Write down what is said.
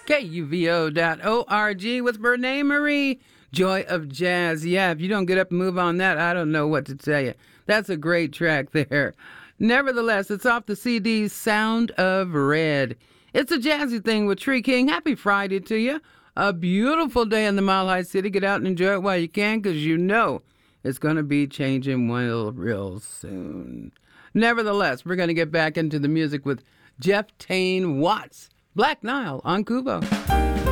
KUVO.org with Renee Marie, Joy of Jazz. Yeah, if you don't get up and move on that, I don't know what to tell you. That's a great track there. Nevertheless, it's off the CD Sound of Red. It's a jazzy thing with Tree King. Happy Friday to you. A beautiful day in the Mile High City. Get out and enjoy it while you can, because you know it's going to be changing real soon. Nevertheless, we're going to get back into the music with Jeff Tain Watts. Black Nile on Kubo.